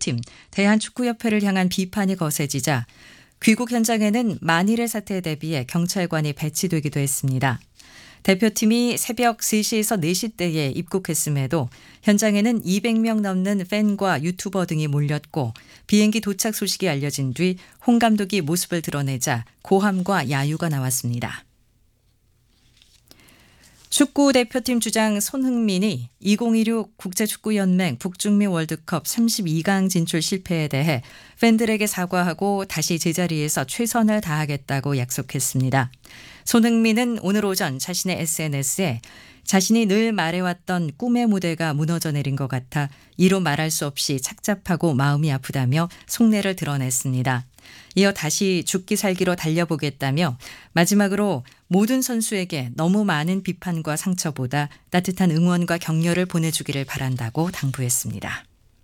대표팀 대한축구협회를 향한 비판이 거세지자 귀국 현장에는 만일의 사태에 대비해 경찰관이 배치되기도 했습니다. 대표팀이 새벽 3시에서 4시대에 입국했음에도 현장에는 200명 넘는 팬과 유튜버 등이 몰렸고 비행기 도착 소식이 알려진 뒤 홍 감독이 모습을 드러내자 고함과 야유가 나왔습니다. 축구 대표팀 주장 손흥민이 2016 국제축구연맹 북중미 월드컵 32강 진출 실패에 대해 팬들에게 사과하고 다시 제자리에서 최선을 다하겠다고 약속했습니다. 손흥민은 오늘 오전 자신의 SNS에 자신이 늘 말해왔던 꿈의 무대가 무너져 내린 것 같아 이루 말할 수 없이 착잡하고 마음이 아프다며 속내를 드러냈습니다. 이어 다시 죽기 살기로 달려보겠다며 마지막으로 모든 선수에게 너무 많은 비판과 상처보다 따뜻한 응원과 격려를 보내주기를 바란다고 당부했습니다.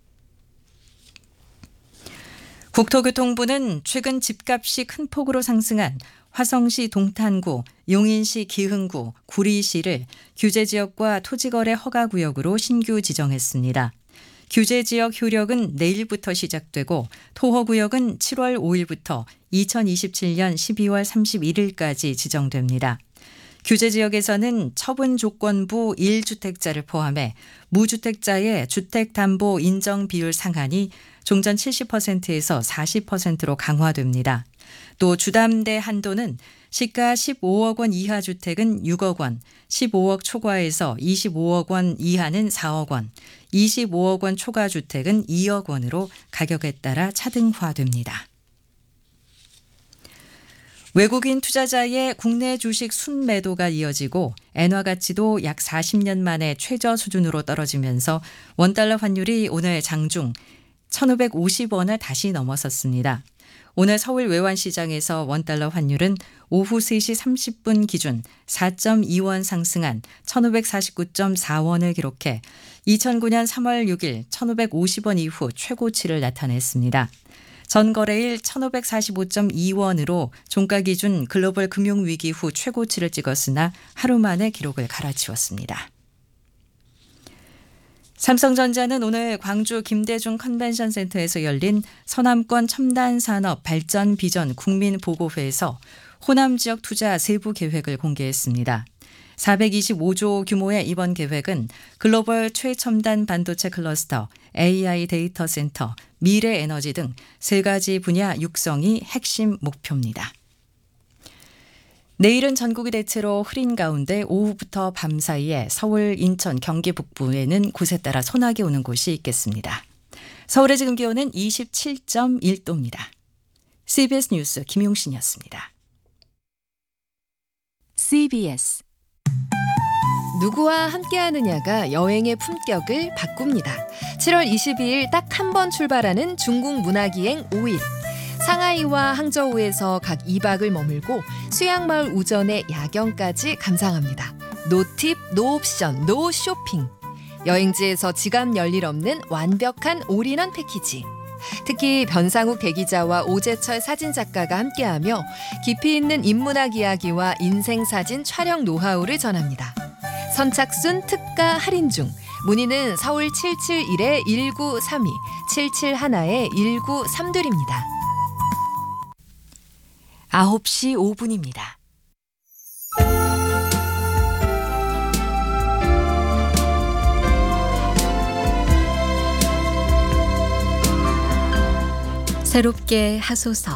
국토교통부는 최근 집값이 큰 폭으로 상승한 화성시 동탄구, 용인시 기흥구, 구리시를 규제지역과 토지거래 허가구역으로 신규 지정했습니다. 규제지역 효력은 내일부터 시작되고 토허구역은 7월 5일부터 2027년 12월 31일까지 지정됩니다. 규제지역에서는 처분조건부 1주택자를 포함해 무주택자의 주택담보 인정 비율 상한이 종전 70%에서 40%로 강화됩니다. 또 주담대 한도는 시가 15억 원 이하 주택은 6억 원, 15억 초과에서 25억 원 이하는 4억 원, 25억 원 초과 주택은 2억 원으로 가격에 따라 차등화됩니다. 외국인 투자자의 국내 주식 순매도가 이어지고 엔화 가치도 약 40년 만에 최저 수준으로 떨어지면서 원달러 환율이 오늘 장중 1,550원을 다시 넘어섰습니다. 오늘 서울 외환시장에서 원달러 환율은 오후 3시 30분 기준 4.2원 상승한 1,549.4원을 기록해 2009년 3월 6일 1,550원 이후 최고치를 나타냈습니다. 전 거래일 1,545.2원으로 종가 기준 글로벌 금융위기 후 최고치를 찍었으나 하루 만에 기록을 갈아치웠습니다. 삼성전자는 오늘 광주 김대중 컨벤션 센터에서 열린 서남권 첨단산업 발전 비전 국민보고회에서 호남 지역 투자 세부 계획을 공개했습니다. 425조 규모의 이번 계획은 글로벌 최첨단 반도체 클러스터, AI 데이터 센터, 미래 에너지 등 3가지 분야 육성이 핵심 목표입니다. 내일은 전국이 대체로 흐린 가운데 오후부터 밤 사이에 서울, 인천, 경기 북부에는 곳에 따라 소나기 오는 곳이 있겠습니다. 서울의 지금 기온은 27.1도입니다. CBS 뉴스 김용신이었습니다. CBS 누구와 함께하느냐가 여행의 품격을 바꿉니다. 7월 22일 딱 한 번 출발하는 중국 문화기행 5일. 상하이와 항저우에서 각 2박을 머물고 수양마을 우전의 야경까지 감상합니다. 노팁, 노옵션, 노쇼핑. 여행지에서 지갑 열일 없는 완벽한 올인원 패키지. 특히 변상욱 대기자와 오재철 사진작가가 함께하며 깊이 있는 인문학 이야기와 인생사진 촬영 노하우를 전합니다. 선착순 특가 할인 중. 문의는 서울 771-1932, 771-1932입니다. 9시 5분입니다. 새롭게 하소서.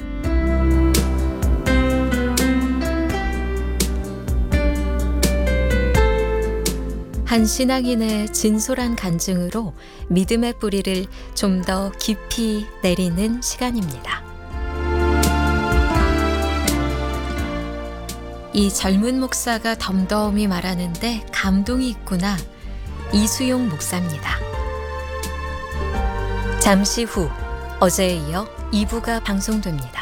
한 신앙인의 진솔한 간증으로 믿음의 뿌리를 좀 더 깊이 내리는 시간입니다. 이 젊은 목사가 덤덤히 말하는데 감동이 있구나. 이수용 목사입니다. 잠시 후 어제에 이어 2부가 방송됩니다.